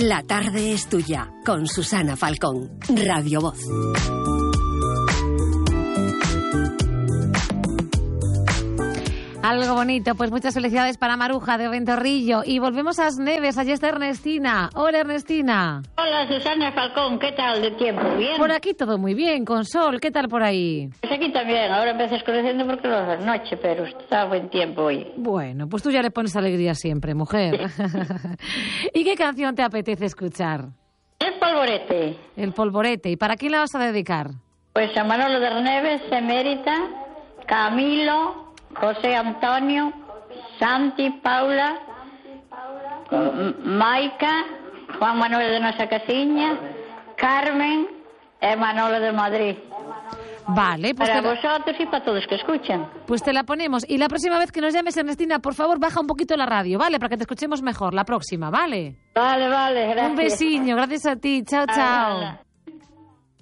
La tarde es tuya, con Susana Falcón, Radio Voz. Algo bonito, pues muchas felicidades para Maruja de Ventorrillo. Y volvemos a As Neves, allí está Ernestina. Hola, Ernestina. Hola, Susana Falcón, ¿qué tal de tiempo? ¿Bien? Por aquí todo muy bien, con sol, ¿qué tal por ahí? Pues aquí también, ahora empieza oscureciendo porque no es noche, pero está buen tiempo hoy. Bueno, pues tú ya le pones alegría siempre, mujer. ¿Y qué canción te apetece escuchar? El Polvorete. El Polvorete. ¿Y para quién la vas a dedicar? Pues a Manolo de Neves, Emérita, Camilo, José Antonio, Santi, Paula, Maica, Juan Manuel de Nosa Casiña, Carmen e Manolo de Madrid. Vale, pues para vosotros y para todos que escuchan. Pues te la ponemos. Y la próxima vez que nos llames, Ernestina, por favor, baja un poquito la radio, ¿vale? Para que te escuchemos mejor la próxima, ¿vale? Vale, gracias. Un besiño, gracias a ti. Chao, chao.